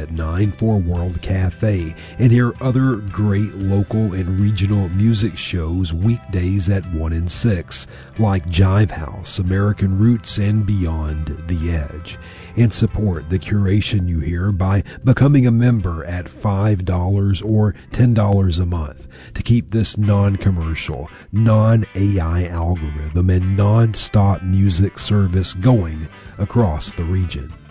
at 94 World Cafe and hear other great local and regional music shows weekdays at 1 and 6, like Jive House, American Roots, and Beyond the Edge. And support the curation you hear by becoming a member at $5 or $10 a month to keep this non-commercial, non-AI algorithm and non-stop music service going across the region.